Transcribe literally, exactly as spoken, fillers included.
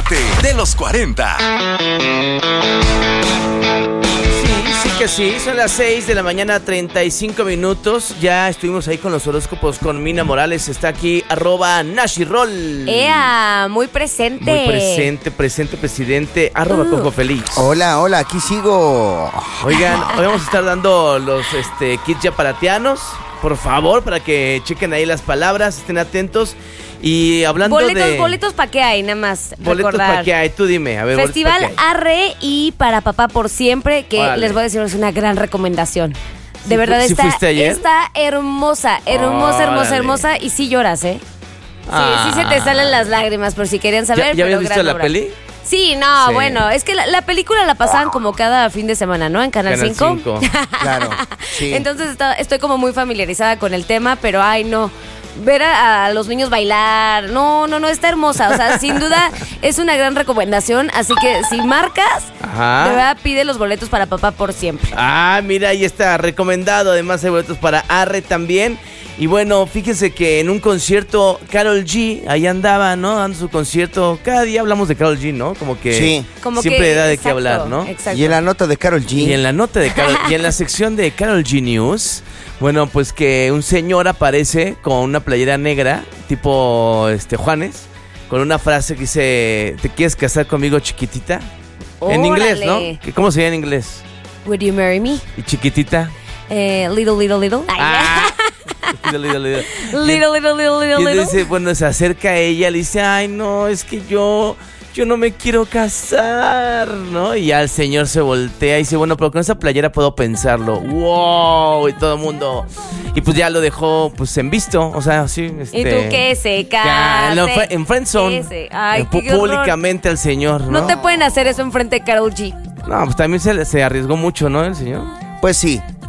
debate de los cuarenta. Sí que sí, son las seis de la mañana, treinta y cinco minutos. Ya estuvimos ahí con los horóscopos con Mina Morales. Está aquí, arroba Nashirol. ¡Ea! Muy presente. Muy presente, presente, presidente. Arroba Uh. Coco Feliz. Hola, hola, aquí sigo. Oigan, hoy vamos a estar dando los este, kits yapalatianos. Por favor, para que chequen ahí las palabras, estén atentos. Y hablando boletos, de... Boletos para qué hay, nada más Boletos recordar. para qué hay, tú dime. A ver, Festival boletos pa' qué hay. Arre y para Papá por Siempre, que Órale. les voy a decir, es una gran recomendación. De ¿Sí verdad, fu- sí está, fuiste ayer? está hermosa, hermosa, hermosa, Órale. hermosa. Y sí lloras, ¿eh? Sí, Ah. sí se te salen las lágrimas, por si querían saber. ¿Ya, ya pero habías visto gran la obra. peli? Sí, no, Sí. bueno, es que la, la película la pasaban como cada fin de semana, ¿no? En Canal Canal cinco. cinco. Claro, sí. Entonces está- estoy como muy familiarizada con el tema, pero ay, no. Ver a, a los niños bailar, no, no, no, está hermosa. O sea, sin duda es una gran recomendación. Así que si marcas, Ajá. de verdad pide los boletos para Papá por Siempre. Ah, mira, ahí está, recomendado. Además hay boletos para Arre también. Y bueno, fíjense que en un concierto, Karol G, ahí andaba, ¿no? Dando su concierto. Cada día hablamos de Karol G, ¿no? Como que Sí. Como siempre que, da de qué exacto, hablar, ¿no? Exacto. Y en la nota de Karol G. Y en la nota de Karol, y en la sección de Karol G News, bueno, pues que un señor aparece con una playera negra, tipo este Juanes, con una frase que dice, ¿te quieres casar conmigo, chiquitita? En inglés, ¿no? Órale. ¿Qué- ¿Cómo sería en inglés? Would you marry me? ¿Y chiquitita? Eh, little, little, little. Ay, Ah. Little, little, little. little, little, little, Y little, él little. dice, bueno, se acerca a ella, le dice, ay, no, es que yo, yo no me quiero casar, ¿no? Y ya el señor se voltea y dice, bueno, pero con esa playera puedo pensarlo. ¡Wow! Y todo el mundo. Y pues ya lo dejó, pues, en visto, o sea, sí. Este, ¿Y tú qué se ya, case? en, fre- en friendzone. Ese. Ay, Eh, qué pu- horror. públicamente al señor, ¿no? No te pueden hacer eso enfrente de Karol G. No, pues también se, se arriesgó mucho, ¿no, el señor? Pues sí,